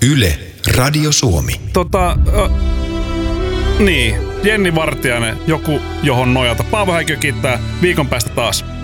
Yle, Radio Suomi. Niin, Jenni Vartiainen, joku johon nojata. Paavo Häikö kiittää viikon päästä taas.